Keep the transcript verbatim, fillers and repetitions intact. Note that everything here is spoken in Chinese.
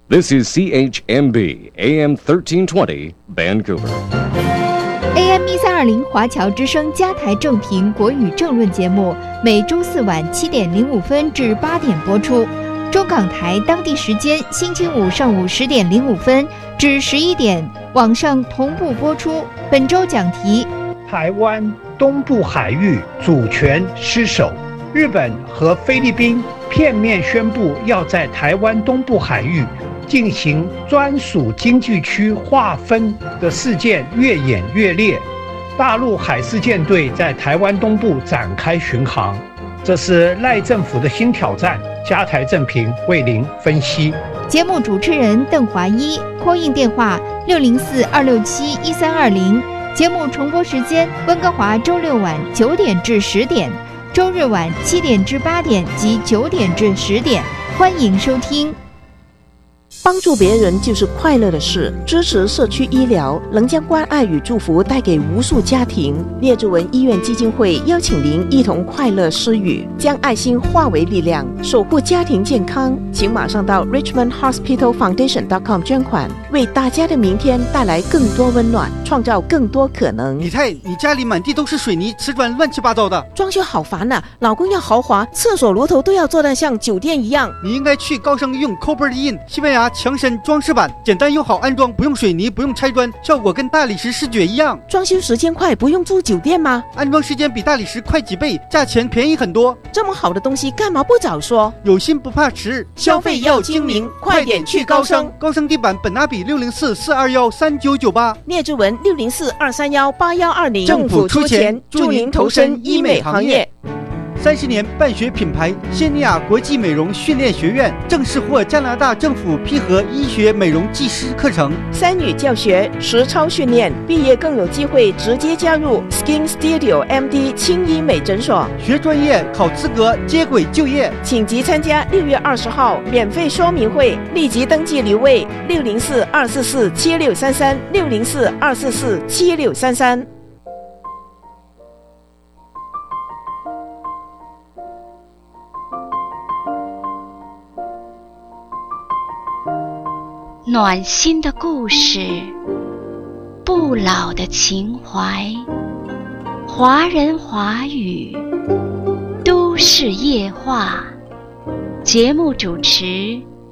This is C H M B A M thirteen twenty Vancouver。A M 一三二零华侨之声加台正评国语政论节目，每周四晚七点零五分至八点播出。中港台当地时间星期五上午十点零五分至十一点，网上同步播出。本周讲题： 台湾东部海域主权失守，日本和菲律宾片面宣布要在台湾东部海域进行专属经济区划分的事件越演越烈。大陆海事舰队在台湾东部展开巡航，这是赖政府的新挑战。加台正评为您分析。 节目主持人邓华一，call in电话六零四二六七一三二零。节目重播时间：温哥华周六晚九点至十点，周日晚七点至八点及九点至十点。欢迎收听。 帮助别人就是快乐的事，支持社区医疗能将关爱与祝福带给无数家庭。列治文医院基金会邀请您一同快乐施予，将爱心化为力量，守护家庭健康。请马上到 richmond hospital foundation dot com 捐款，为大家的明天带来更多温暖，创造更多可能。 李太，你家里满地都是水泥瓷砖，乱七八糟的， 装修好烦啊！老公要豪华，厕所炉头都要做得像酒店一样。 你应该去高盛用 Copper In 西班牙强身装饰板，简单又好安装，不用水泥，不用拆砖，效果跟大理石视觉一样。 装修时间快，不用住酒店吗？ 安装时间比大理石快几倍，价钱便宜很多。 这么好的东西干嘛不早说？ 有心不怕迟， 消费要精明，快点去高盛。 高盛地板本拿比六零四四二幺三九九八， 聂志文六零四二三幺八幺二零。 政府出钱， 祝您投身医美行业。 三十年办学品牌谢尼亚国际美容训练学院正式获加拿大政府批核医学美容技师课程， 三语教学，实操训练，毕业更有机会直接加入 Skin Studio M D 轻医美诊所， 学专业，考资格，接轨就业。 请即参加六月二十号免费说明会，立即登记留位六零四二四四七六三三六零四二四四七六三三。 暖心的故事，不老的情怀，华人华语，都市夜话。节目主持